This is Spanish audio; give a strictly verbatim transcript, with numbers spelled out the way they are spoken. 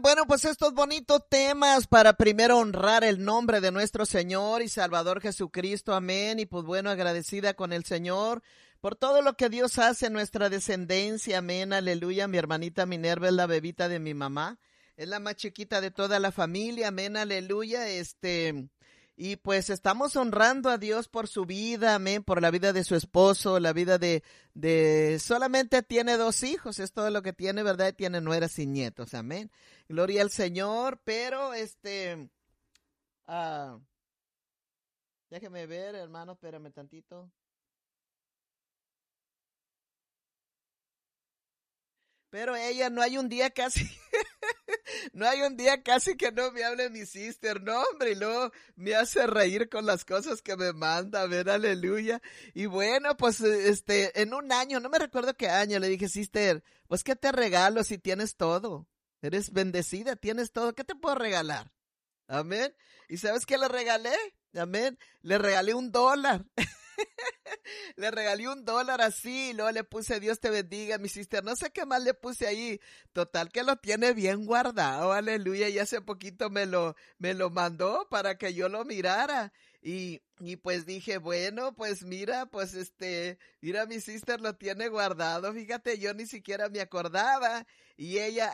Amén. Bueno, pues estos bonitos temas para primero honrar el nombre de nuestro Señor y Salvador Jesucristo. Amén. Y pues bueno, agradecida con el Señor por todo lo que Dios hace en nuestra descendencia. Amén. Aleluya. Mi hermanita Minerva es la bebita de mi mamá. Es la más chiquita de toda la familia. Amén. Aleluya. Este... Y pues estamos honrando a Dios por su vida, amén, por la vida de su esposo, la vida de, de, solamente tiene dos hijos, es todo lo que tiene, ¿verdad? Y tiene nueras y nietos, amén. Gloria al Señor, pero este, ah, déjeme ver, hermano, espérame tantito. Pero ella, no hay un día casi, no hay un día casi que no me hable mi sister, no hombre, y luego me hace reír con las cosas que me manda, a ver, aleluya. Y bueno, pues este, en un año, no me recuerdo qué año, le dije, sister, pues qué te regalo si tienes todo, eres bendecida, tienes todo, ¿qué te puedo regalar? Amén. ¿Y sabes qué le regalé? Amén. Le regalé un dólar. Le regalé un dólar así, y luego le puse Dios te bendiga, mi sister, no sé qué más le puse ahí, total que lo tiene bien guardado, aleluya, y hace poquito me lo, me lo mandó para que yo lo mirara, y, y pues dije, bueno, pues mira, pues este, mira mi sister lo tiene guardado, fíjate, yo ni siquiera me acordaba, y ella,